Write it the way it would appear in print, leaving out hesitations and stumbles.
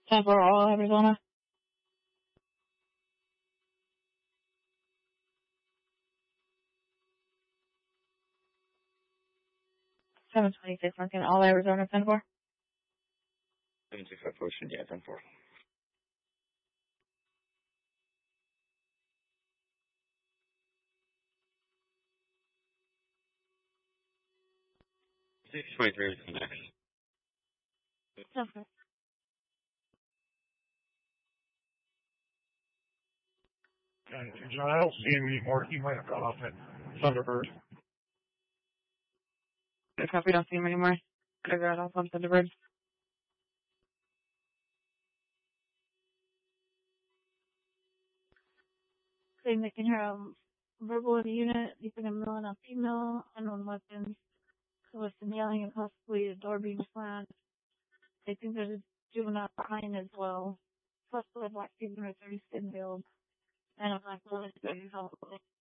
10-4 all Arizona. 726 Lincoln, all Arizona, 10-4. 765 Ocean, yeah, 10-4. 623 is next. Okay. And John, I don't see him anymore. He might have got off at Thunderbird. Good copy, don't see him anymore. I got off on Thunderbird. Saying they can hear verbal in the unit, leaving a male and a female, unknown weapons, with some yelling and possibly a door being slammed. They think there's a juvenile behind as well. Plus, the black people are 30 skin build, and a black woman is very helpful.